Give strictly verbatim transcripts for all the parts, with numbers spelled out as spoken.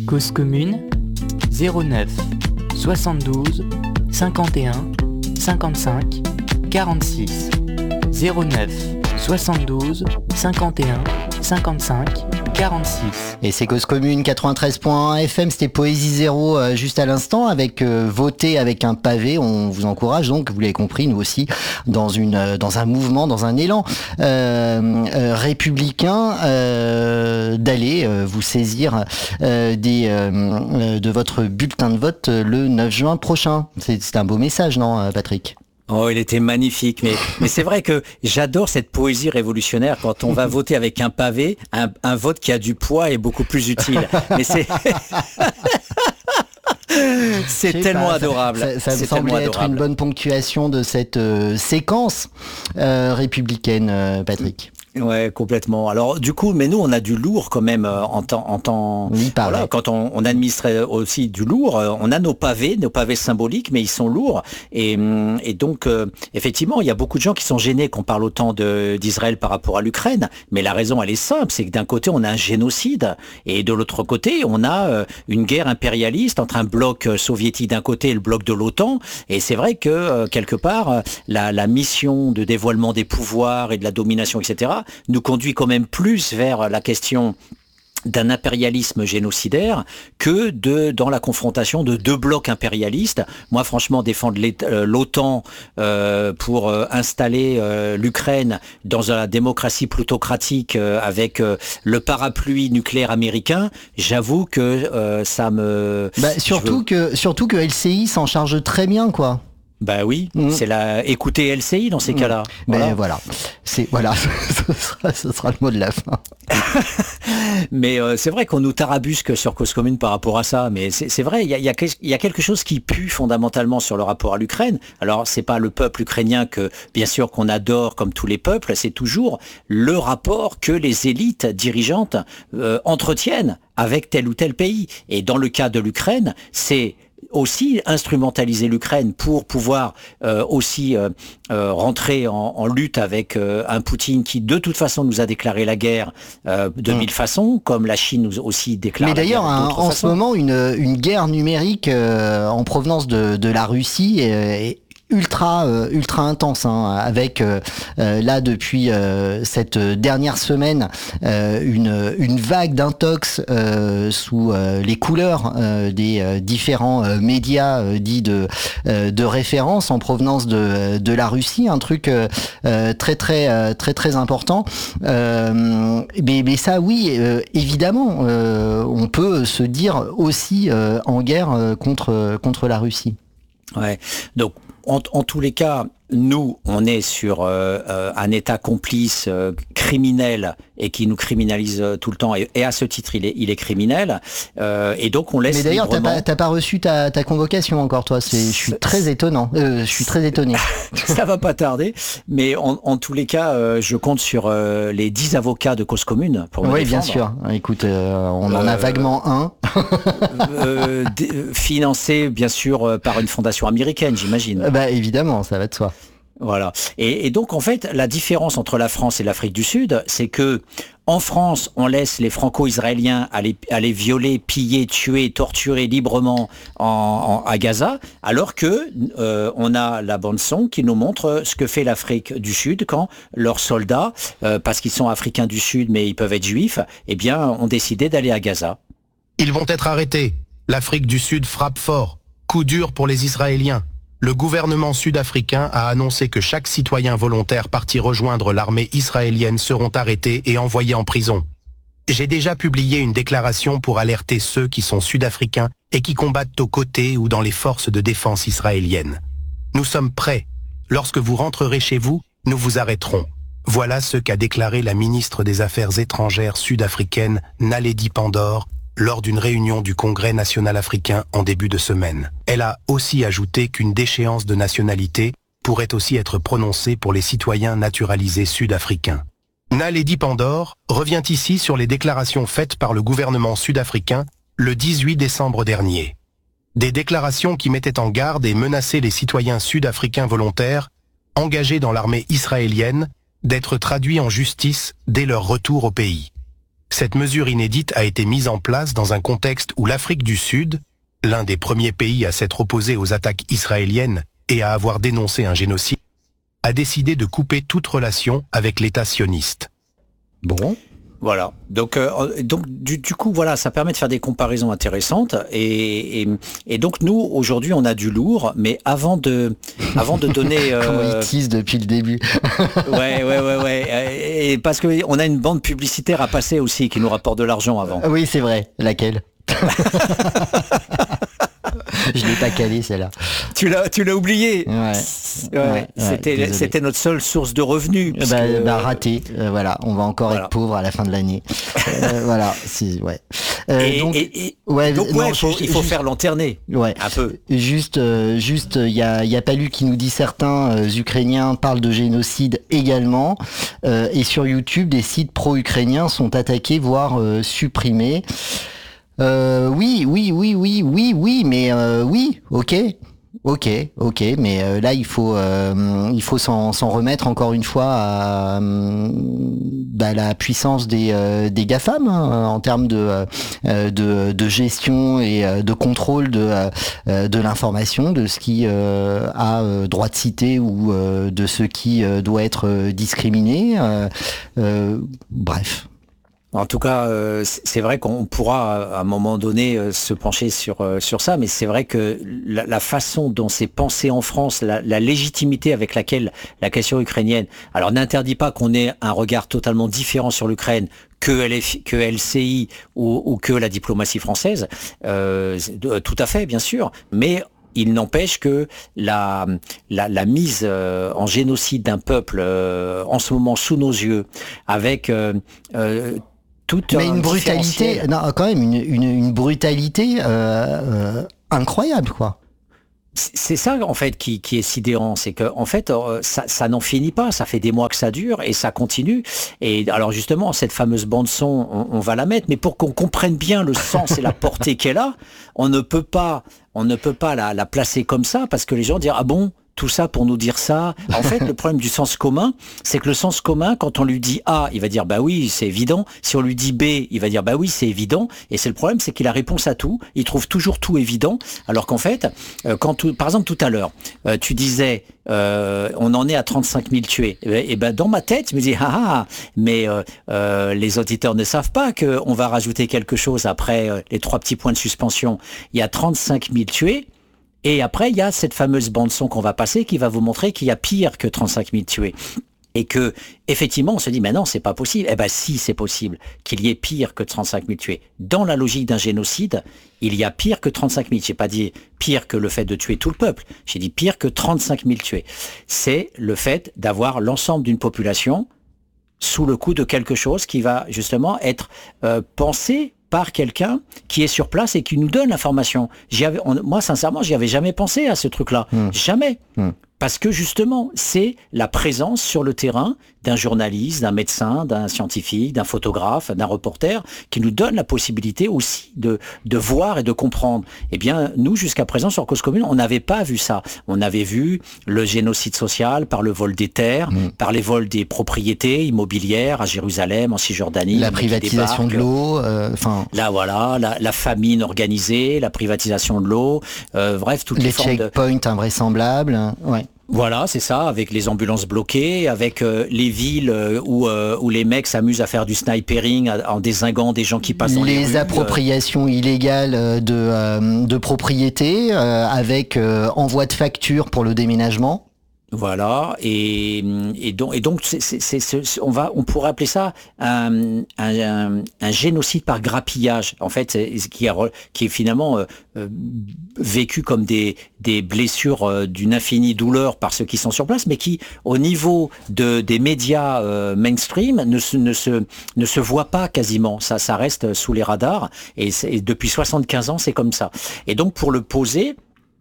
Cause commune, zéro neuf soixante-douze cinquante et un cinquante-cinq quarante-six. zéro neuf soixante-douze cinquante et un cinquante-cinq quarante-six. Et c'est Cause Commune quatre-vingt-treize point un F M, c'était Poésie Zéro euh, juste à l'instant avec euh, Voter avec un pavé. On vous encourage donc, vous l'avez compris, nous aussi, dans une euh, dans un mouvement, dans un élan euh, euh, républicain, euh, d'aller euh, vous saisir euh, des euh, de votre bulletin de vote le neuf juin prochain. C'est, c'est un beau message, non, Patrick ? Oh, il était magnifique, mais mais c'est vrai que j'adore cette poésie révolutionnaire quand on va voter avec un pavé, un, un vote qui a du poids est beaucoup plus utile. Mais c'est c'est tellement pas, adorable. Ça, ça, ça c'est me semblait être adorable. une bonne ponctuation de cette euh, séquence euh, républicaine, euh, Patrick. Ouais, complètement. Alors du coup, mais nous on a du lourd quand même euh, en temps, en temps. Oui, Voilà, quand on, on administrait aussi du lourd, euh, on a nos pavés, nos pavés symboliques, mais ils sont lourds. Et, et donc euh, effectivement, il y a beaucoup de gens qui sont gênés qu'on parle autant de, d'Israël par rapport à l'Ukraine. Mais la raison, elle est simple, c'est que d'un côté on a un génocide et de l'autre côté on a euh, une guerre impérialiste entre un bloc soviétique d'un côté et le bloc de l'OTAN. Et c'est vrai que euh, quelque part, la, la mission de dévoilement des pouvoirs et de la domination, et cetera, nous conduit quand même plus vers la question d'un impérialisme génocidaire que de dans la confrontation de deux blocs impérialistes. Moi, franchement, défendre l'OTAN euh, pour euh, installer euh, l'Ukraine dans la démocratie plutocratique euh, avec euh, le parapluie nucléaire américain, j'avoue que euh, ça me... Bah, surtout, veux... que, surtout que L C I s'en charge très bien, quoi. Bah oui, mmh. c'est la écoutez L C I dans ces mmh. cas-là. Voilà. Ben voilà, c'est voilà, ce sera, ce sera le mot de la fin. Mais euh, c'est vrai qu'on nous tarabusque sur Cause Commune par rapport à ça. Mais c'est, c'est vrai, il y a, y, a, y a quelque chose qui pue fondamentalement sur le rapport à l'Ukraine. Alors c'est pas le peuple ukrainien que, bien sûr, qu'on adore comme tous les peuples. C'est toujours le rapport que les élites dirigeantes euh, entretiennent avec tel ou tel pays. Et dans le cas de l'Ukraine, c'est aussi instrumentaliser l'Ukraine pour pouvoir euh, aussi euh, euh, rentrer en, en lutte avec euh, un Poutine qui de toute façon nous a déclaré la guerre euh, de mmh. mille façons, comme la Chine nous aussi déclare Mais la guerre. Mais d'ailleurs, en ce moment, une, une guerre numérique euh, en provenance de, de la Russie est, est ultra euh, ultra intense, hein, avec euh, euh, là depuis euh, cette dernière semaine euh, une une vague d'intox euh, sous euh, les couleurs euh, des euh, différents euh, médias euh, dits de euh, de référence en provenance de de la Russie, un truc euh, très très euh, très très important. Euh, mais mais ça oui, euh, évidemment, euh, on peut se dire aussi euh, en guerre euh, contre contre la Russie. Ouais. Donc En, en tous les cas, nous, on est sur euh, euh, un État complice, euh, criminel, et qui nous criminalise euh, tout le temps. Et, et à ce titre, il est, il est criminel. Euh, et donc, on laisse. Mais d'ailleurs, librement... t'as pas, t'as pas reçu ta, ta convocation encore, toi. C'est, je suis très étonnant. Euh, je suis très étonné. Ça va pas tarder. Mais en, en tous les cas, euh, je compte sur euh, les dix avocats de Cause Commune pour me oui, défendre. Bien sûr. Écoute, euh, on en euh, a vaguement un. euh, d- financé, bien sûr, par une fondation américaine, j'imagine. Bah évidemment, ça va de soi. Voilà. Et, et donc, en fait, la différence entre la France et l'Afrique du Sud, c'est que en France, on laisse les franco-israéliens aller, aller violer, piller, tuer, torturer librement en, en, à Gaza, alors que euh, on a la bande-son qui nous montre ce que fait l'Afrique du Sud quand leurs soldats, euh, parce qu'ils sont africains du Sud, mais ils peuvent être juifs, eh bien, ont décidé d'aller à Gaza. Ils vont être arrêtés. L'Afrique du Sud frappe fort. Coup dur pour les Israéliens. Le gouvernement sud-africain a annoncé que chaque citoyen volontaire parti rejoindre l'armée israélienne seront arrêtés et envoyés en prison. J'ai déjà publié une déclaration pour alerter ceux qui sont sud-africains et qui combattent aux côtés ou dans les forces de défense israéliennes. Nous sommes prêts. Lorsque vous rentrerez chez vous, nous vous arrêterons. Voilà ce qu'a déclaré la ministre des Affaires étrangères sud-africaine, Naledi Pandor, lors d'une réunion du Congrès national africain en début de semaine. Elle a aussi ajouté qu'une déchéance de nationalité pourrait aussi être prononcée pour les citoyens naturalisés sud-africains. Naledi Pandor revient ici sur les déclarations faites par le gouvernement sud-africain le dix-huit décembre dernier. Des déclarations qui mettaient en garde et menaçaient les citoyens sud-africains volontaires engagés dans l'armée israélienne d'être traduits en justice dès leur retour au pays. Cette mesure inédite a été mise en place dans un contexte où l'Afrique du Sud, l'un des premiers pays à s'être opposé aux attaques israéliennes et à avoir dénoncé un génocide, a décidé de couper toute relation avec l'État sioniste. Bon. Voilà. Donc, euh, donc du, du coup, voilà, ça permet de faire des comparaisons intéressantes. Et, et, et donc, nous, aujourd'hui, on a du lourd, mais avant de, avant de donner... Euh... Comment il tease depuis le début. ouais, ouais, ouais, ouais. Et parce qu'on a une bande publicitaire à passer aussi qui nous rapporte de l'argent avant. Oui, c'est vrai. Laquelle? Je l'ai pas calé celle-là. Tu l'as, tu l'as oublié. Ouais. ouais, ouais c'était, désolé. C'était notre seule source de revenus. Bah, que... bah raté. Euh, voilà, on va encore voilà. être pauvre à la fin de l'année. euh, voilà, c'est ouais. Euh, et, donc, et, et, ouais, donc non, ouais, faut, il faut juste, faire lanterner. Ouais. Un peu. Juste, euh, juste, il y a, il y a Palu qui nous dit certains euh, Ukrainiens parlent de génocide également. Euh, et sur YouTube, des sites pro-ukrainiens sont attaqués, voire euh, supprimés. Euh, oui, oui, oui, oui, oui, oui, mais euh, oui, ok, ok, ok, mais euh, là il faut, euh, il faut s'en, s'en remettre encore une fois à euh, bah, la puissance des, euh, des GAFAM hein, en termes de, euh, de, de gestion et euh, de contrôle de, euh, de l'information, de ce qui euh, a euh, droit de citer ou euh, de ce qui euh, doit être discriminé. Euh, euh, bref. En tout cas, euh, c'est vrai qu'on pourra à un moment donné euh, se pencher sur euh, sur ça, mais c'est vrai que la, la façon dont c'est pensé en France, la, la légitimité avec laquelle la question ukrainienne, alors n'interdit pas qu'on ait un regard totalement différent sur l'Ukraine que L F, que L C I ou, ou que la diplomatie française, euh, tout à fait, bien sûr, mais il n'empêche que la, la, la mise euh, en génocide d'un peuple euh, en ce moment sous nos yeux, avec euh, euh, toute mais une brutalité, non, quand même une, une, une brutalité euh, euh, incroyable, quoi. C'est ça en fait qui, qui est sidérant, c'est que en fait ça, ça n'en finit pas, ça fait des mois que ça dure et ça continue. Et alors justement cette fameuse bande son, on, on va la mettre, mais pour qu'on comprenne bien le sens et la portée qu'elle a, on ne peut pas, on ne peut pas la, la placer comme ça parce que les gens disent ah bon. Tout ça pour nous dire ça. En fait, le problème du sens commun, c'est que le sens commun, quand on lui dit A, il va dire bah oui, c'est évident. Si on lui dit B, il va dire bah oui, c'est évident. Et c'est le problème, c'est qu'il a réponse à tout. Il trouve toujours tout évident. Alors qu'en fait, quand tout, par exemple tout à l'heure, tu disais euh, on en est à trente-cinq mille tués. Et ben dans ma tête, je me dis ah ah, mais euh, euh, les auditeurs ne savent pas que on va rajouter quelque chose après euh, les trois petits points de suspension. Il y a trente-cinq mille tués. Et après, il y a cette fameuse bande-son qu'on va passer qui va vous montrer qu'il y a pire que trente-cinq mille tués. Et que, effectivement, on se dit, mais non, c'est pas possible. Eh ben, si, c'est possible qu'il y ait pire que trente-cinq mille tués. Dans la logique d'un génocide, il y a pire que trente-cinq mille. J'ai pas dit pire que le fait de tuer tout le peuple. J'ai dit pire que trente-cinq mille tués. C'est le fait d'avoir l'ensemble d'une population sous le coup de quelque chose qui va, justement, être euh, pensé par quelqu'un qui est sur place et qui nous donne l'information. J'y avais, on, moi, sincèrement, j'y avais jamais pensé à ce truc-là. Mmh. Jamais. Mmh. Parce que justement, c'est la présence sur le terrain d'un journaliste, d'un médecin, d'un scientifique, d'un photographe, d'un reporter, qui nous donne la possibilité aussi de, de voir et de comprendre. Eh bien, nous, jusqu'à présent, sur Cause Commune, on n'avait pas vu ça. On avait vu le génocide social par le vol des terres, mmh. par les vols des propriétés immobilières à Jérusalem, en Cisjordanie. La privatisation de l'eau, enfin... Euh, Là, voilà, la, la famine organisée, la privatisation de l'eau, euh, bref, toutes les, les formes de... Les checkpoints invraisemblables, ouais. Voilà, c'est ça, avec les ambulances bloquées, avec euh, les villes euh, où, euh, où les mecs s'amusent à faire du snipering en dézinguant des gens qui passent dans les rues. Les appropriations euh... illégales de, euh, de propriétés, euh, avec euh, envoi de factures pour le déménagement. Voilà, et, et donc, et donc c'est, c'est, c'est, on, va, on pourrait appeler ça un, un, un, un génocide par grappillage, en fait, qui, a, qui est finalement euh, euh, vécu comme des, des blessures euh, d'une infinie douleur par ceux qui sont sur place, mais qui, au niveau de, des médias euh, mainstream, ne se, ne, se, ne se voit pas quasiment. Ça, ça reste sous les radars, et, et depuis soixante-quinze ans, c'est comme ça. Et donc, pour le poser,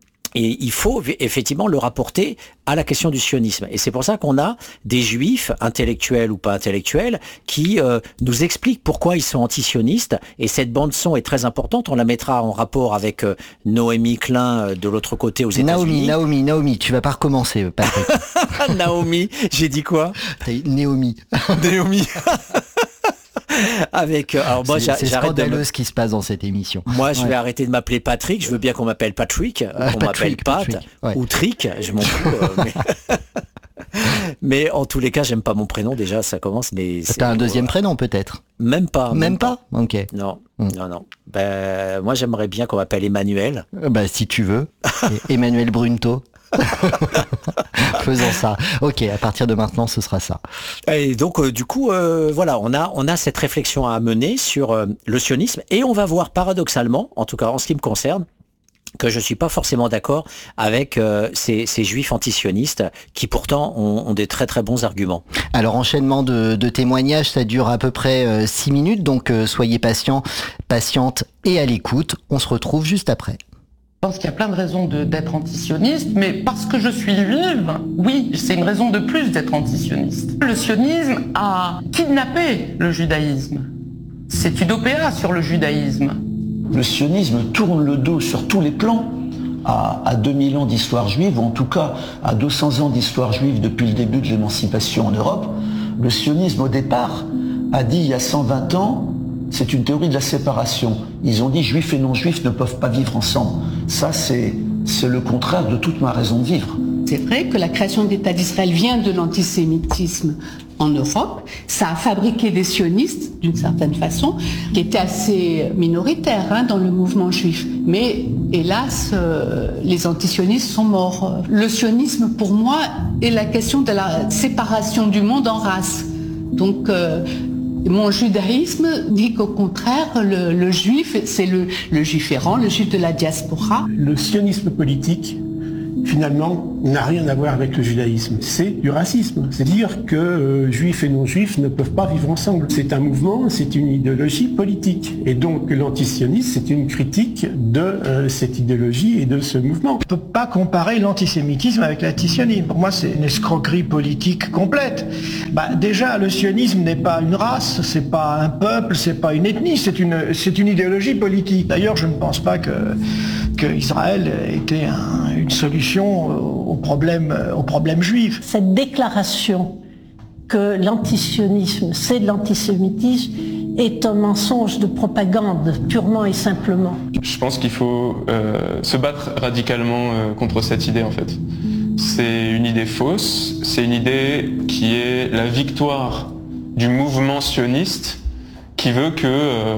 et il faut effectivement le rapporter à la question du sionisme. Et c'est pour ça qu'on a des juifs, intellectuels ou pas intellectuels, qui euh, nous expliquent pourquoi ils sont anti-sionistes. Et cette bande-son est très importante. On la mettra en rapport avec euh, Noémie Klein euh, de l'autre côté aux États-Unis. Naomi, Naomi, Naomi, tu vas pas recommencer, Patrick. Naomi, j'ai dit quoi? Naomi. Naomi. Avec, alors moi, c'est, j'a- c'est j'arrête scandaleux de me... ce qui se passe dans cette émission. Moi, je Ouais. vais arrêter de m'appeler Patrick. Je veux bien qu'on m'appelle Patrick, ou Ah, qu'on m'appelle Patrick, Pat, Patrick, ouais. ou Trick. Je m'en fous. euh, mais... mais en tous les cas, j'aime pas mon prénom déjà. Ça commence, mais c'est- T'as un deuxième prénom peut-être? Même pas. Même pas? Ok. Non, Hmm. non, non. Ben, moi, j'aimerais bien qu'on m'appelle Emmanuel. Euh, Bah si tu veux. Et Emmanuel Brunto. Faisons ça. Ok, à partir de maintenant, ce sera ça. Et donc, euh, du coup, euh, voilà, on a, on a cette réflexion à mener sur euh, le sionisme, et on va voir paradoxalement, en tout cas en ce qui me concerne, que je suis pas forcément d'accord avec euh, ces, ces juifs antisionistes qui pourtant ont, ont des très très bons arguments. Alors enchaînement de, de témoignages, ça dure à peu près euh, six minutes, donc euh, soyez patients, patientes et à l'écoute. On se retrouve juste après. Je pense qu'il y a plein de raisons de- d'être antisioniste, mais parce que je suis juive, oui, c'est une raison de plus d'être antisioniste. Le sionisme a kidnappé le judaïsme. C'est une O P A sur le judaïsme. Le sionisme tourne le dos sur tous les plans à, à deux mille ans d'histoire juive, ou en tout cas à deux cents ans d'histoire juive depuis le début de l'émancipation en Europe. Le sionisme, au départ, a dit il y a cent vingt ans, c'est une théorie de la séparation. Ils ont dit juifs et non-juifs ne peuvent pas vivre ensemble. Ça, c'est, c'est le contraire de toute ma raison de vivre. C'est vrai que la création de l'État d'Israël vient de l'antisémitisme en Europe. Ça a fabriqué des sionistes, d'une certaine façon, qui étaient assez minoritaires hein, dans le mouvement juif. Mais hélas, euh, les antisionistes sont morts. Le sionisme, pour moi, est la question de la séparation du monde en races. Donc, euh, mon judaïsme dit qu'au contraire, le, le juif, c'est le, le juif errant, le juif de la diaspora. Le sionisme politique, finalement, n'a rien à voir avec le judaïsme. C'est du racisme. C'est-à-dire que euh, juifs et non-juifs ne peuvent pas vivre ensemble. C'est un mouvement, c'est une idéologie politique. Et donc l'antisionisme, c'est une critique de euh, cette idéologie et de ce mouvement. On ne peut pas comparer l'antisémitisme avec l'antisionisme. Pour moi, c'est une escroquerie politique complète. Bah, déjà, le sionisme n'est pas une race, c'est pas un peuple, c'est pas une ethnie, c'est une, c'est une idéologie politique. D'ailleurs, je ne pense pas que, que Israël était un, une solution au problème, au problème juif. Cette déclaration que l'antisionisme, c'est de l'antisémitisme, est un mensonge de propagande, purement et simplement. Je pense qu'il faut euh, se battre radicalement euh, contre cette idée en fait. C'est une idée fausse, c'est une idée qui est la victoire du mouvement sioniste qui veut que euh,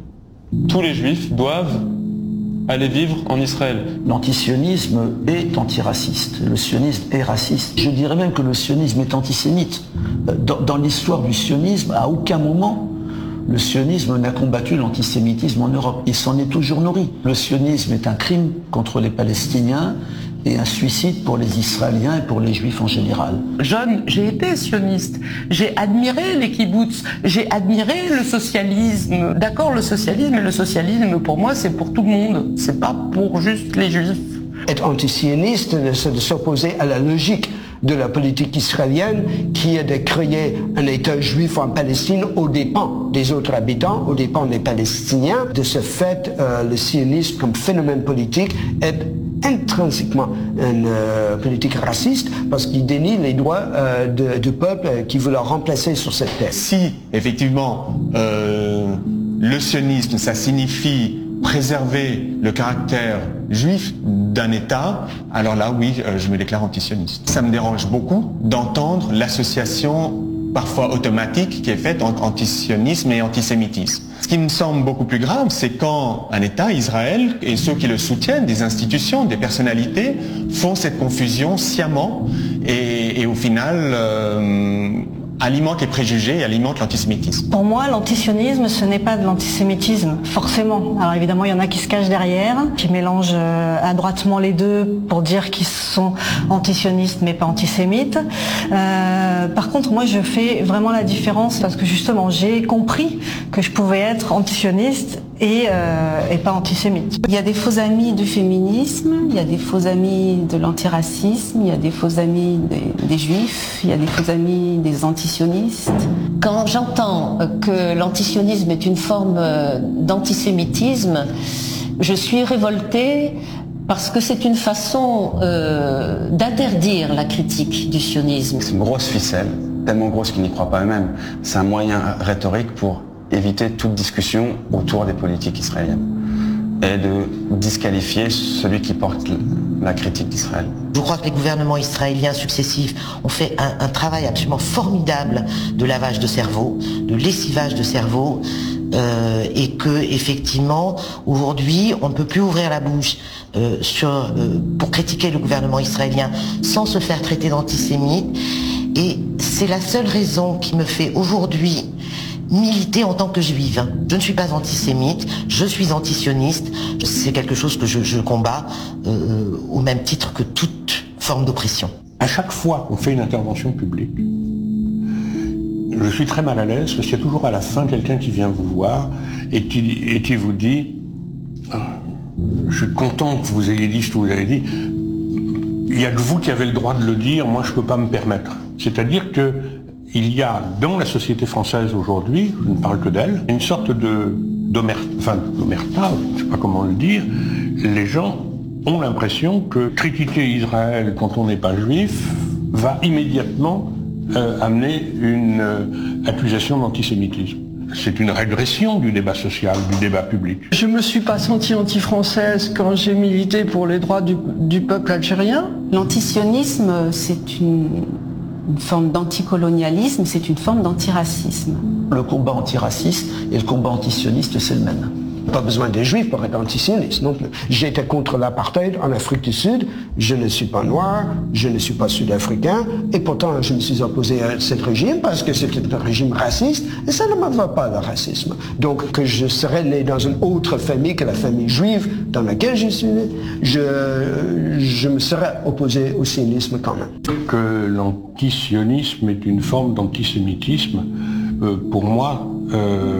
tous les juifs doivent aller vivre en Israël. L'antisionisme est antiraciste, le sionisme est raciste. Je dirais même que le sionisme est antisémite. Dans, dans l'histoire du sionisme, à aucun moment, le sionisme n'a combattu l'antisémitisme en Europe. Il s'en est toujours nourri. Le sionisme est un crime contre les Palestiniens et un suicide pour les Israéliens et pour les Juifs en général. Jeune, j'ai été sioniste. J'ai admiré les kibboutz. J'ai admiré le socialisme. D'accord, le socialisme, et le socialisme, pour moi, c'est pour tout le monde. C'est pas pour juste les juifs. Être antisioniste, c'est de s'opposer à la logique de la politique israélienne qui est de créer un État juif en Palestine aux dépens des autres habitants, aux dépens des Palestiniens. De ce fait, euh, le sionisme comme phénomène politique est intrinsèquement une euh, politique raciste parce qu'il dénie les droits euh, de, du peuple qui veut le remplacer sur cette terre. Si, effectivement, euh, le sionisme, ça signifie préserver le caractère juif d'un État, alors là, oui, euh, je me déclare antisioniste. Ça me dérange beaucoup d'entendre l'association parfois automatique qui est faite entre antisionisme et antisémitisme. Ce qui me semble beaucoup plus grave, c'est quand un État, Israël, et ceux qui le soutiennent, des institutions, des personnalités, font cette confusion sciemment et, et au final euh, alimentent les préjugés et alimentent l'antisémitisme. Pour moi, l'antisionisme, ce n'est pas de l'antisémitisme, forcément. Alors évidemment, il y en a qui se cachent derrière, qui mélangent euh, adroitement les deux pour dire qu'ils sont antisionistes mais pas antisémites. Euh, par contre, moi, je fais vraiment la différence parce que justement, j'ai compris que je pouvais être antisioniste et, euh, et pas antisémite. Il y a des faux amis du féminisme, il y a des faux amis de l'antiracisme, il y a des faux amis des, des juifs, il y a des faux amis des antisionistes. Quand j'entends que l'antisionisme est une forme d'antisémitisme, je suis révoltée parce que c'est une façon euh, d'interdire la critique du sionisme. C'est une grosse ficelle, tellement grosse qu'ils n'y croient pas eux-mêmes. C'est un moyen rhétorique pour éviter toute discussion autour des politiques israéliennes et de disqualifier celui qui porte la critique d'Israël. Je crois que les gouvernements israéliens successifs ont fait un, un travail absolument formidable de lavage de cerveau, de lessivage de cerveau, euh, et que effectivement aujourd'hui on ne peut plus ouvrir la bouche euh, sur, euh, pour critiquer le gouvernement israélien sans se faire traiter d'antisémite. Et c'est la seule raison qui me fait aujourd'hui militer en tant que juive. Je ne suis pas antisémite, je suis antisioniste. C'est quelque chose que je, je combats euh, au même titre que toute forme d'oppression. À chaque fois qu'on fait une intervention publique, je suis très mal à l'aise parce qu'il y a toujours à la fin quelqu'un qui vient vous voir et qui, et qui vous dit « Je suis content que vous ayez dit ce que vous avez dit. Il n'y a que vous qui avez le droit de le dire, moi je ne peux pas me permettre. » C'est-à-dire que il y a dans la société française aujourd'hui, je ne parle que d'elle, une sorte de d'omerta, enfin d'omerta, je ne sais pas comment le dire. Les gens ont l'impression que critiquer Israël quand on n'est pas juif va immédiatement euh, amener une euh, accusation d'antisémitisme. C'est une régression du débat social, du débat public. Je ne me suis pas sentie anti-française quand j'ai milité pour les droits du, du peuple algérien. L'antisionisme, c'est une... une forme d'anticolonialisme, c'est une forme d'antiracisme. Le combat antiraciste et le combat antisioniste, c'est le même. Pas besoin des juifs pour être antisioniste non plus. J'étais contre l'apartheid en Afrique du Sud, je ne suis pas noir, je ne suis pas sud-africain, et pourtant je me suis opposé à ce régime parce que c'était un régime raciste, et ça ne me va pas le racisme. Donc que je serais né dans une autre famille que la famille juive dans laquelle je suis né, je, je me serais opposé au sionisme quand même. Que l'antisionisme est une forme d'antisémitisme, euh, pour moi, euh,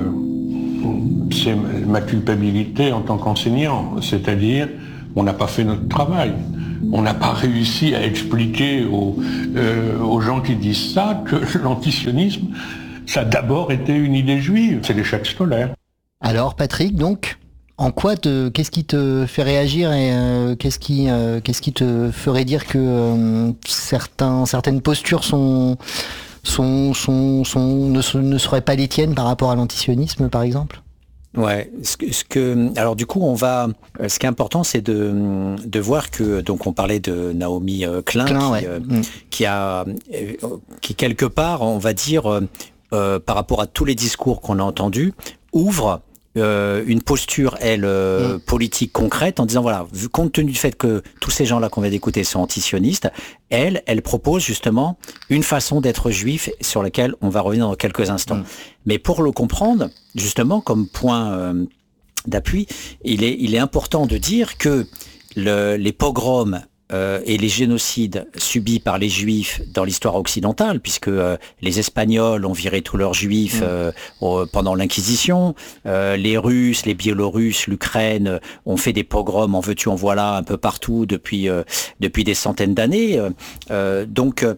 c'est ma culpabilité en tant qu'enseignant, c'est-à-dire on n'a pas fait notre travail. On n'a pas réussi à expliquer aux, euh, aux gens qui disent ça que l'antisionisme, ça a d'abord été une idée juive. C'est l'échec scolaire. Alors Patrick, donc, en quoi te, qu'est-ce qui te fait réagir et euh, qu'est-ce qui, euh, qu'est-ce qui te ferait dire que euh, certains, certaines postures sont... Sont, sont, sont, ne, ne seraient pas les tiennes par rapport à l'antisionisme, par exemple ? Ouais, ce que, ce que, alors du coup, on va. Ce qui est important, c'est de, de voir que, donc, on parlait de Naomi Klein, Klein qui, ouais. euh, mmh. qui a, qui quelque part, on va dire, euh, par rapport à tous les discours qu'on a entendus, ouvre Euh, une posture, elle, euh, mmh. politique concrète, en disant, voilà, vu compte tenu du fait que tous ces gens-là qu'on vient d'écouter sont antisionistes, elle, elle propose justement une façon d'être juif sur laquelle on va revenir dans quelques instants. Mmh. Mais pour le comprendre, justement, comme point euh, d'appui, il est, il est important de dire que le, les pogroms Euh, et les génocides subis par les Juifs dans l'histoire occidentale, puisque euh, les Espagnols ont viré tous leurs Juifs euh, euh, pendant l'Inquisition, euh, les Russes, les Biélorusses, l'Ukraine ont fait des pogroms en veux-tu en voilà un peu partout depuis euh, depuis des centaines d'années. Euh, donc euh,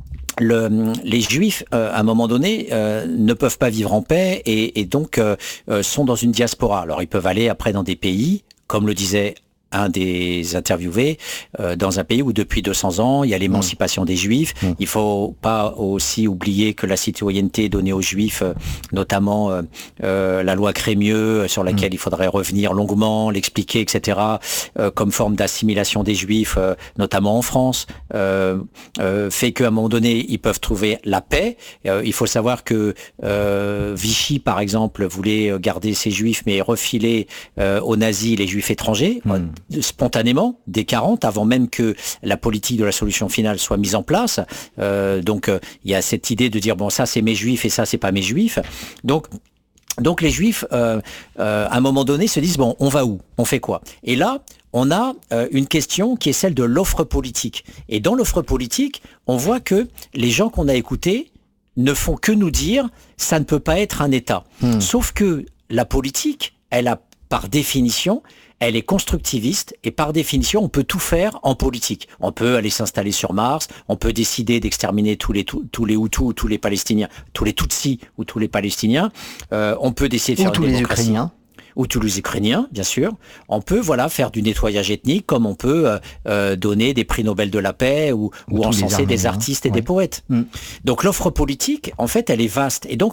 Le, les Juifs, euh, à un moment donné, euh, ne peuvent pas vivre en paix et, et donc euh, euh, sont dans une diaspora. Alors ils peuvent aller après dans des pays, comme le disait un des interviewés, euh, dans un pays où depuis deux cents ans, il y a l'émancipation mmh. des Juifs. Mmh. Il faut pas aussi oublier que la citoyenneté donnée aux Juifs, euh, notamment euh, euh, la loi Crémieux, sur laquelle mmh. il faudrait revenir longuement, l'expliquer, et cetera, euh, comme forme d'assimilation des Juifs, euh, notamment en France, euh, euh, fait qu'à un moment donné, ils peuvent trouver la paix. Euh, il faut savoir que euh, Vichy, par exemple, voulait garder ses Juifs, mais refiler euh, aux nazis les Juifs étrangers. Mmh. Spontanément, dès quarante, avant même que la politique de la solution finale soit mise en place. Euh, donc, euh, il y a cette idée de dire, bon, ça c'est mes Juifs et ça c'est pas mes Juifs. Donc, donc les Juifs, euh, euh, à un moment donné, se disent, bon, on va où ? On fait quoi ? Et là, on a euh, une question qui est celle de l'offre politique. Et dans l'offre politique, on voit que les gens qu'on a écoutés ne font que nous dire, ça ne peut pas être un État. Mmh. Sauf que la politique, elle a, par définition, elle est constructiviste et par définition, on peut tout faire en politique. On peut aller s'installer sur Mars, on peut décider d'exterminer tous les tous les Hutus ou tous les Palestiniens, tous les Tutsis ou tous les Palestiniens. Euh, on peut décider de faire ou tous une les démocratie. Ukrainiens. Ou tous les Ukrainiens, bien sûr. On peut voilà faire du nettoyage ethnique, comme on peut euh, euh, donner des prix Nobel de la paix ou, ou, ou encenser des artistes et ouais. des poètes. Mm. Donc l'offre politique, en fait, elle est vaste. Et donc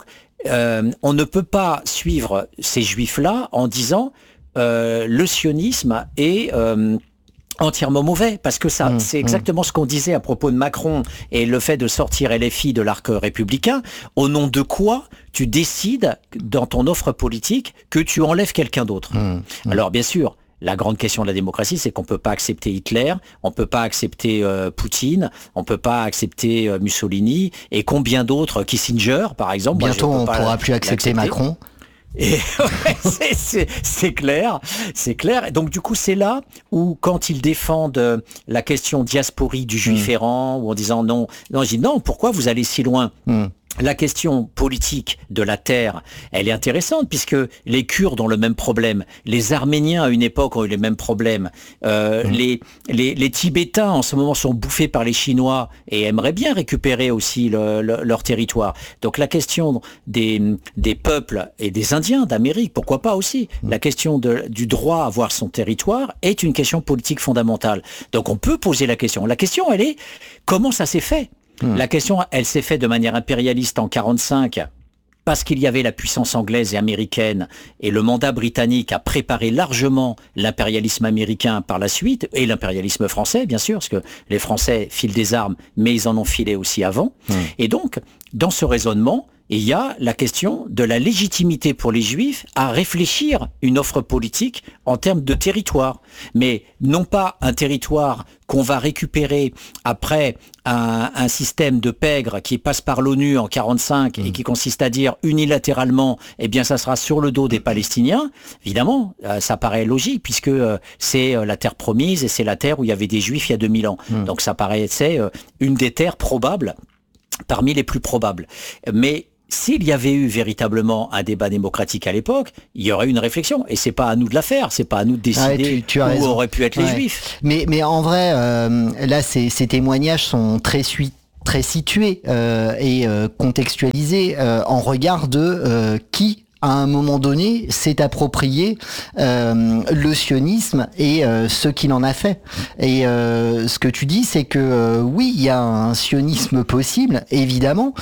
euh, on ne peut pas suivre ces juifs-là en disant euh, le sionisme est euh, entièrement mauvais, parce que ça, mmh, c'est exactement mmh. ce qu'on disait à propos de Macron et le fait de sortir L F I de l'arc républicain. Au nom de quoi tu décides dans ton offre politique que tu enlèves quelqu'un d'autre? mmh, mmh. Alors bien sûr, la grande question de la démocratie, c'est qu'on peut pas accepter Hitler, on peut pas accepter euh, Poutine, on peut pas accepter euh, Mussolini et combien d'autres, Kissinger par exemple. Bientôt Moi, on pourra plus accepter Macron. Et ouais, c'est, c'est, c'est clair, c'est clair. Et donc du coup, c'est là où, quand ils défendent la question diasporique du juif mmh. errant, ou en disant non, non, je dis non, pourquoi vous allez si loin? mmh. La question politique de la terre, elle est intéressante puisque les Kurdes ont le même problème, les Arméniens à une époque ont eu les mêmes problèmes, euh, mmh. les, les, les Tibétains en ce moment sont bouffés par les Chinois et aimeraient bien récupérer aussi le, le, leur territoire. Donc la question des, des peuples et des Indiens d'Amérique, pourquoi pas aussi, mmh. la question de, du droit à avoir son territoire est une question politique fondamentale. Donc on peut poser la question. La question, elle est, comment ça s'est fait ? Mmh. La question, elle s'est faite de manière impérialiste en quarante-cinq, parce qu'il y avait la puissance anglaise et américaine, et le mandat britannique a préparé largement l'impérialisme américain par la suite, et l'impérialisme français, bien sûr, parce que les Français filent des armes, mais ils en ont filé aussi avant. Mmh. Et donc, dans ce raisonnement, il y a la question de la légitimité pour les Juifs à réfléchir une offre politique en termes de territoire. Mais non pas un territoire qu'on va récupérer après un, un système de pègre qui passe par l'ONU en quarante-cinq mmh. et qui consiste à dire unilatéralement, eh bien ça sera sur le dos des Palestiniens. Évidemment, euh, ça paraît logique puisque euh, c'est euh, la terre promise et c'est la terre où il y avait des Juifs il y a deux mille ans. Mmh. Donc ça paraissait euh, une des terres probables parmi les plus probables. Mais s'il y avait eu véritablement un débat démocratique à l'époque, il y aurait eu une réflexion. Et c'est pas à nous de la faire, c'est pas à nous de décider ouais, tu, tu où auraient pu être les ouais. Juifs. Mais, mais en vrai, euh, là, ces, ces témoignages sont très suites. très situés euh, et euh, contextualisés euh, en regard de euh, qui à un moment donné, s'est approprié euh, le sionisme et euh, ce qu'il en a fait. Et euh, ce que tu dis, c'est que euh, oui, il y a un sionisme possible, évidemment,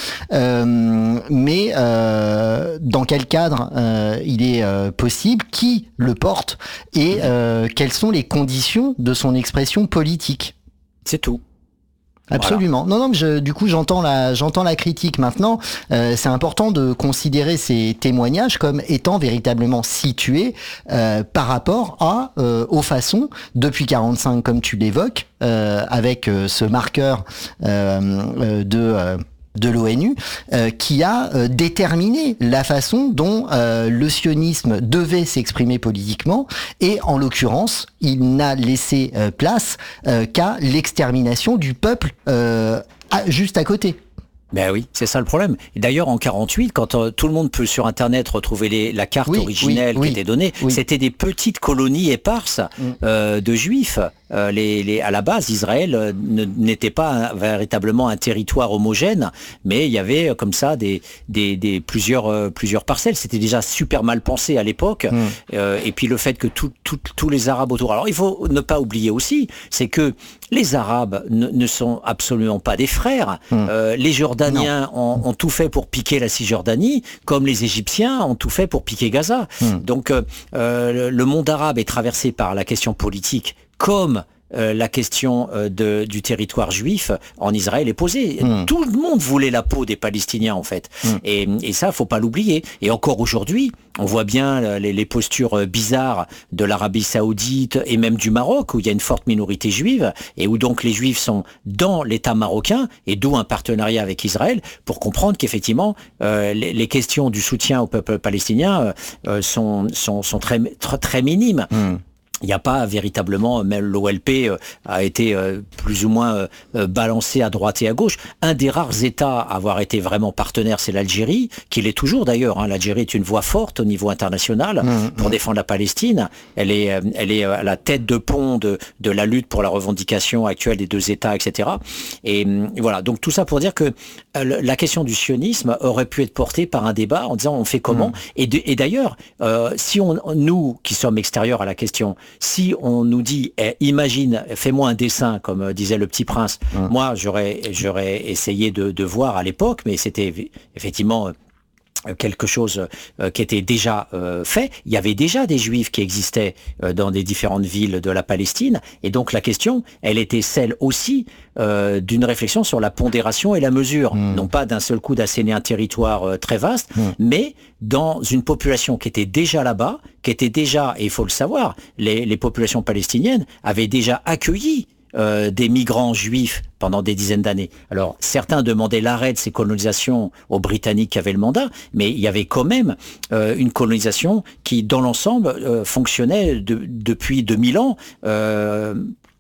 euh, mais euh, dans quel cadre euh, il est euh, possible, qui le porte et euh, quelles sont les conditions de son expression politique. C'est tout. Absolument. Voilà. Non, non, mais je, du coup, j'entends la, j'entends la critique. Maintenant, euh, c'est important de considérer ces témoignages comme étant véritablement situés euh, par rapport à euh, aux façons depuis quarante-cinq, comme tu l'évoques, euh, avec euh, ce marqueur euh, euh, de euh, de l'ONU, euh, qui a euh, déterminé la façon dont euh, le sionisme devait s'exprimer politiquement, et en l'occurrence, il n'a laissé euh, place euh, qu'à l'extermination du peuple euh, à, juste à côté. Ben oui, c'est ça le problème. Et d'ailleurs, en quarante-huit, quand euh, tout le monde peut sur Internet retrouver les, la carte oui, originelle oui, qui oui, était donnée, oui. c'était des petites colonies éparses mm. euh, de Juifs. Euh, les, les, à la base, Israël euh, ne, n'était pas un, véritablement un territoire homogène, mais il y avait euh, comme ça des, des, des plusieurs, euh, plusieurs parcelles. C'était déjà super mal pensé à l'époque. Mm. Euh, et puis le fait que tout, tout, tous les Arabes autour... Alors il faut ne pas oublier aussi, c'est que les Arabes ne, ne sont absolument pas des frères. Mm. Euh, les Jordaniens ont, ont tout fait pour piquer la Cisjordanie, comme les Égyptiens ont tout fait pour piquer Gaza. Mm. Donc euh, le monde arabe est traversé par la question politique comme euh, la question euh, de, du territoire juif en Israël est posée. Mmh. Tout le monde voulait la peau des Palestiniens, en fait. Mmh. Et, et ça, faut pas l'oublier. Et encore aujourd'hui, on voit bien les, les postures bizarres de l'Arabie Saoudite et même du Maroc, où il y a une forte minorité juive, et où donc les Juifs sont dans l'État marocain, et d'où un partenariat avec Israël, pour comprendre qu'effectivement, euh, les, les questions du soutien au peuple palestinien euh, sont, sont, sont très, très, très minimes. Mmh. Il n'y a pas véritablement, même l'O L P euh, a été euh, plus ou moins euh, balancé à droite et à gauche. Un des rares États à avoir été vraiment partenaire, c'est l'Algérie, qui l'est toujours d'ailleurs. Hein. L'Algérie est une voix forte au niveau international mmh, pour mmh. défendre la Palestine. Elle est, elle est à la tête de pont de, de la lutte pour la revendication actuelle des deux États, et cetera. Et, et voilà, donc tout ça pour dire que euh, la question du sionisme aurait pu être portée par un débat en disant on fait comment. Mmh. Et, de, et d'ailleurs, euh, si on, nous qui sommes extérieurs à la question, si on nous dit, eh, imagine, fais-moi un dessin, comme disait le Petit Prince, mmh. moi j'aurais, j'aurais essayé de, de voir à l'époque, mais c'était effectivement quelque chose euh, qui était déjà euh, fait. Il y avait déjà des Juifs qui existaient euh, dans des différentes villes de la Palestine, et donc la question, elle était celle aussi euh, d'une réflexion sur la pondération et la mesure, mmh. non pas d'un seul coup d'asséner un territoire euh, très vaste, mmh. mais dans une population qui était déjà là-bas, qui était déjà, et il faut le savoir, les, les populations palestiniennes avaient déjà accueilli Euh, des migrants juifs pendant des dizaines d'années. Alors, certains demandaient l'arrêt de ces colonisations aux Britanniques qui avaient le mandat, mais il y avait quand même euh, une colonisation qui, dans l'ensemble, euh, fonctionnait de, depuis deux mille ans, euh,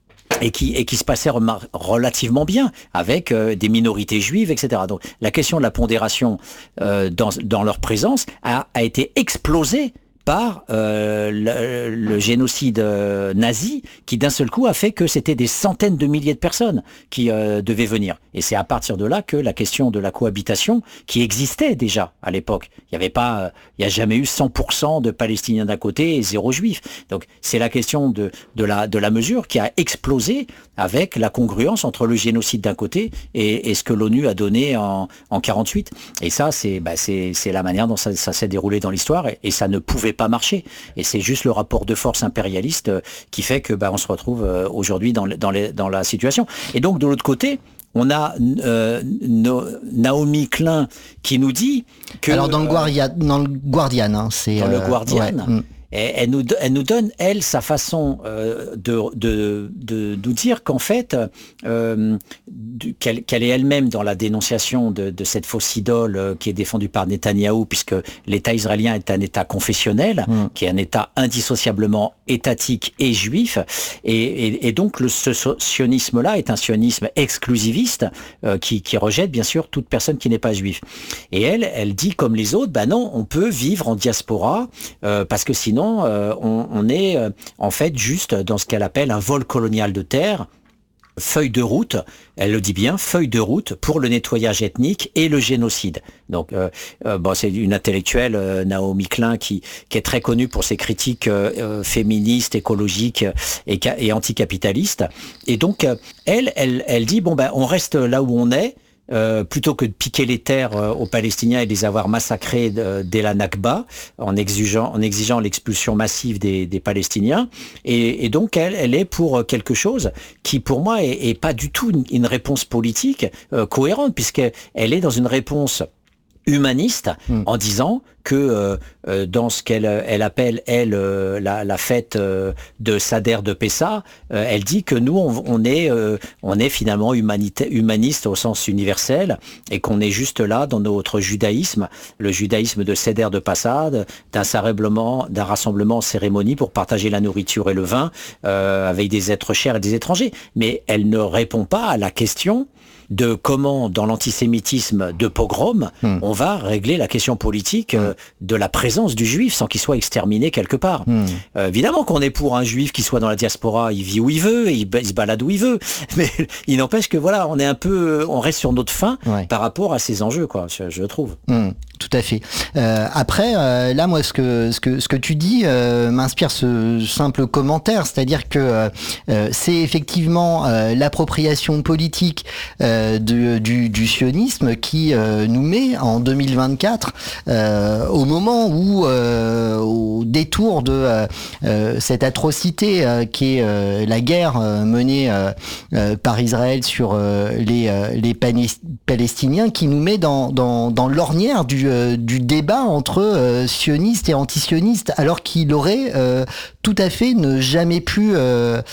et qui, et qui se passait relativement bien, avec euh, des minorités juives, et cetera. Donc, la question de la pondération euh, dans, dans leur présence a, a été explosée par euh, le, le génocide euh, nazi, qui d'un seul coup a fait que c'était des centaines de milliers de personnes qui euh, devaient venir. Et c'est à partir de là que la question de la cohabitation, qui existait déjà à l'époque, il n'y avait pas, euh, il n'y a jamais eu cent pour cent de Palestiniens d'un côté et zéro juif. Donc c'est la question de, de, la, de la mesure qui a explosé avec la congruence entre le génocide d'un côté et, et ce que l'ONU a donné en, en quarante-huit. Et ça, c'est, bah, c'est, c'est la manière dont ça, ça s'est déroulé dans l'histoire, et, et ça ne pouvait pas marcher. Et c'est juste le rapport de force impérialiste euh, qui fait que bah, on se retrouve euh, aujourd'hui dans, dans, les, dans la situation. Et donc de l'autre côté, on a euh, no, Naomi Klein qui nous dit que... Alors dans le, Guardia, dans le Guardian, hein, c'est... Dans euh, le Guardian, ouais. Et elle nous, elle nous donne, elle, sa façon euh, de, de, de nous dire qu'en fait, euh, qu'elle, qu'elle est elle-même dans la dénonciation de, de cette fausse idole euh, qui est défendue par Netanyahou, puisque l'État israélien est un État confessionnel, mmh. qui est un État indissociablement étatique et juif, et, et, et donc le, ce sionisme-là est un sionisme exclusiviste euh, qui, qui rejette bien sûr toute personne qui n'est pas juive. Et elle, elle dit comme les autres, bah non, on peut vivre en diaspora euh, parce que sinon Euh, on, on est euh, en fait juste dans ce qu'elle appelle un vol colonial de terre, feuille de route, elle le dit bien, feuille de route pour le nettoyage ethnique et le génocide. Donc euh, euh, bon, c'est une intellectuelle, euh, Naomi Klein, qui, qui est très connue pour ses critiques euh, féministes, écologiques et, et anticapitalistes. Et donc euh, elle, elle, elle dit bon ben on reste là où on est. Euh, plutôt que de piquer les terres euh, aux Palestiniens et de les avoir massacrés euh, dès la Nakba, en exigeant, en exigeant l'expulsion massive des, des Palestiniens. Et, et donc, elle, elle est pour quelque chose qui, pour moi, est, est pas du tout une, une réponse politique euh, cohérente, puisqu'elle est dans une réponse humaniste mmh. en disant que euh, euh, dans ce qu'elle elle appelle elle euh, la, la fête euh, de Sader de Pessa, euh, elle dit que nous on, on est euh, on est finalement humanité, humaniste au sens universel, et qu'on est juste là dans notre judaïsme, le judaïsme de Seder de Passa, d'un rassemblement d'un rassemblement en cérémonie pour partager la nourriture et le vin euh, avec des êtres chers et des étrangers. Mais elle ne répond pas à la question de comment, dans l'antisémitisme de pogrom, mmh. on va régler la question politique euh, de la présence du juif sans qu'il soit exterminé quelque part. Mmh. Euh, évidemment qu'on est pour un juif qui soit dans la diaspora, il vit où il veut, il, il se balade où il veut, mais il n'empêche que voilà, on est un peu, on reste sur notre faim ouais. par rapport à ces enjeux, quoi, je, je trouve. Mmh. Tout à fait. Euh, après, euh, là, moi, ce que ce que ce que tu dis euh, m'inspire ce simple commentaire, c'est-à-dire que euh, c'est effectivement euh, l'appropriation politique euh, de, du, du sionisme qui euh, nous met en deux mille vingt-quatre euh, au moment où, euh, au détour de euh, cette atrocité euh, qui est euh, la guerre euh, menée euh, euh, par Israël sur euh, les euh, les Palestiniens, qui nous met dans dans dans l'ornière du du débat entre euh, sionistes et antisionistes, alors qu'il aurait euh, tout à fait ne jamais pu euh,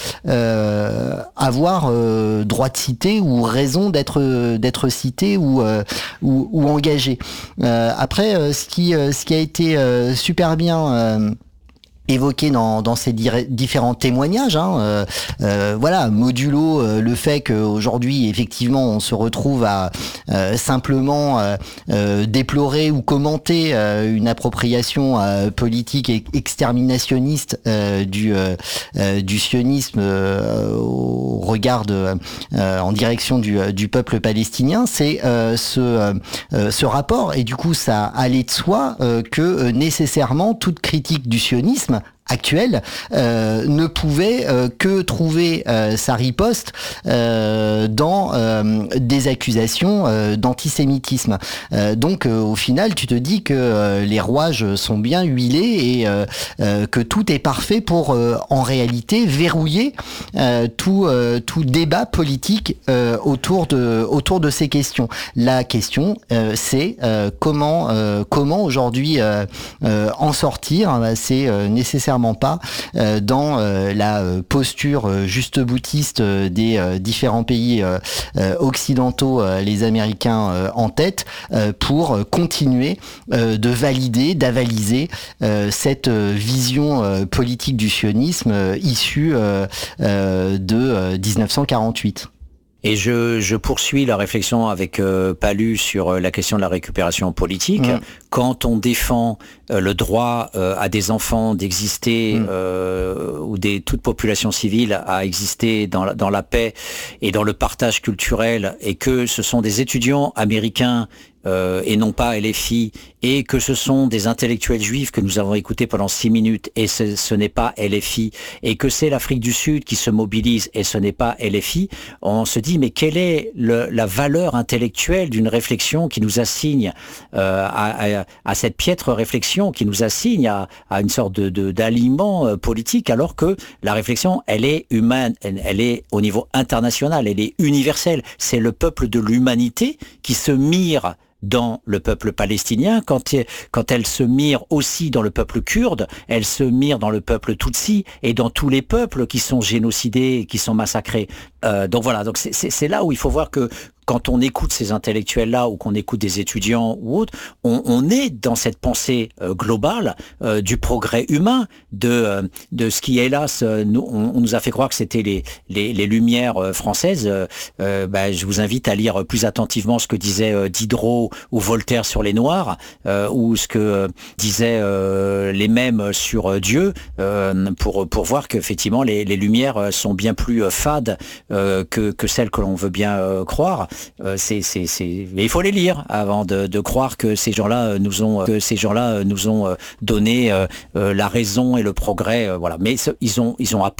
euh, avoir euh, droit de citer ou raison d'être d'être cité ou, euh, ou ou engagé. Euh, après, euh, ce qui euh, ce qui a été euh, super bien euh, évoqué dans, dans ces différents témoignages, hein, euh, euh, voilà, modulo euh, le fait qu'aujourd'hui effectivement on se retrouve à euh, simplement euh, euh, déplorer ou commenter euh, une appropriation euh, politique et exterminationniste euh, du euh, euh, du sionisme euh, au regard de, euh, en direction du, du peuple palestinien, c'est euh, ce euh, ce rapport, et du coup ça allait de soi euh, que euh, nécessairement toute critique du sionisme actuelle euh, ne pouvait euh, que trouver euh, sa riposte euh, dans euh, des accusations euh, d'antisémitisme. Euh, donc euh, au final, tu te dis que euh, les rouages sont bien huilés et euh, euh, que tout est parfait pour euh, en réalité verrouiller euh, tout euh, tout débat politique euh, autour de autour de ces questions. La question euh, c'est euh, comment euh, comment aujourd'hui euh, euh, en sortir. C'est euh, nécessairement pas euh, dans euh, la posture euh, juste boutiste euh, des euh, différents pays euh, euh, occidentaux, euh, les Américains euh, en tête, euh, pour euh, continuer euh, de valider, d'avaliser euh, cette euh, vision euh, politique du sionisme euh, issue euh, euh, de euh, dix-neuf cent quarante-huit. Et je, je poursuis la réflexion avec euh, Pallu sur la question de la récupération politique. Mmh. Quand on défend euh, le droit euh, à des enfants d'exister, mmh. euh, ou des toute population civile à exister dans la, dans la paix et dans le partage culturel, et que ce sont des étudiants américains Euh, et non pas L F I, et que ce sont des intellectuels juifs que nous avons écoutés pendant six minutes, et ce, ce n'est pas L F I, et que c'est l'Afrique du Sud qui se mobilise, et ce n'est pas L F I, on se dit, mais quelle est le, la valeur intellectuelle d'une réflexion qui nous assigne euh, à, à, à cette piètre réflexion, qui nous assigne à, à une sorte de, de, d'aliment euh, politique, alors que la réflexion, elle est humaine, elle, elle est au niveau international, elle est universelle. C'est le peuple de l'humanité qui se mire dans le peuple palestinien, quand, quand elle se mire aussi dans le peuple kurde, elle se mire dans le peuple tutsi et dans tous les peuples qui sont génocidés, qui sont massacrés. Euh, donc voilà, donc c'est, c'est, c'est là où il faut voir que quand on écoute ces intellectuels-là ou qu'on écoute des étudiants ou autres, on, on est dans cette pensée euh, globale euh, du progrès humain, de, euh, de ce qui, hélas, euh, nous, on, on nous a fait croire que c'était les, les, les Lumières euh, françaises. Euh, euh, bah, je vous invite à lire plus attentivement ce que disait euh, Diderot ou Voltaire sur les Noirs, euh, ou ce que euh, disaient euh, les mêmes sur euh, Dieu, euh, pour, pour voir qu'effectivement les, les Lumières sont bien plus euh, fades euh, que, que celles que l'on veut bien euh, croire. Euh, c'est, c'est, c'est... Mais il faut les lire avant de, de croire que ces gens-là nous ont, que ces gens-là nous ont donné euh, euh, la raison et le progrès. Euh, voilà. Mais ils ont, ils ont apporté